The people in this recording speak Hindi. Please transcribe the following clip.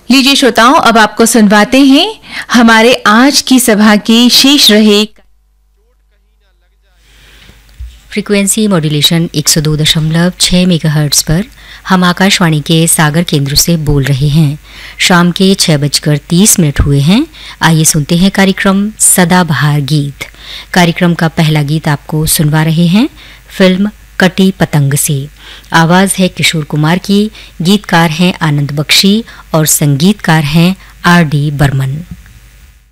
लीजिए श्रोताओं, अब आपको सुनवाते हैं हमारे आज की सभा के शेष रहे। फ्रीक्वेंसी मॉड्यूलेशन 102.6 मेगाहर्ट्ज पर हम आकाशवाणी के सागर केंद्र से बोल रहे हैं। शाम के 6:30 हुए हैं। आइए सुनते हैं कार्यक्रम सदाबहार गीत। कार्यक्रम का पहला गीत आपको सुनवा रहे हैं फिल्म कटी पतंग से। आवाज है किशोर कुमार की, गीतकार हैं आनंद बख्शी और संगीतकार हैं आर डी बर्मन।